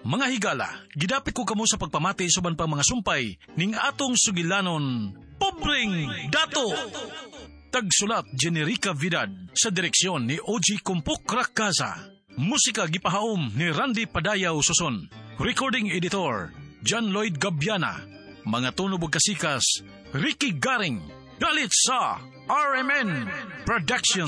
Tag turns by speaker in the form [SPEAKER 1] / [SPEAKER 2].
[SPEAKER 1] Mga higala, gidapit ko kamo sa pagpamati suban pa mga sumpay ning atong sugilanon, Pobreng Dato! Tagsulat Generica Vidad sa direksyon ni OG Kumpuk Rakaza. Musika gipahaom ni Randy Padayaw Suson. Recording editor John Lloyd Gabiana. Mga tunog ug kasikas Ricky Garing. Dalit sa RMN Production.